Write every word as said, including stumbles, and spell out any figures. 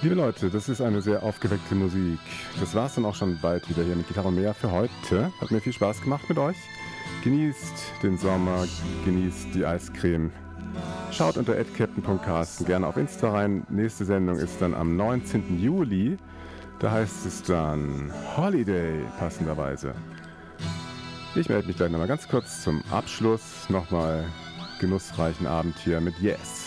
Liebe Leute, das ist eine sehr aufgeweckte Musik. Das war's dann auch schon bald wieder hier mit Gitarre und mehr für heute. Hat mir viel Spaß gemacht mit euch. Genießt den Sommer, genießt die Eiscreme. Schaut unter at captain punkt carsten gerne auf Insta rein. Nächste Sendung ist dann am neunzehnten Juli. Da heißt es dann Holiday, passenderweise. Ich melde mich gleich nochmal ganz kurz zum Abschluss. Nochmal genussreichen Abend hier mit Yes.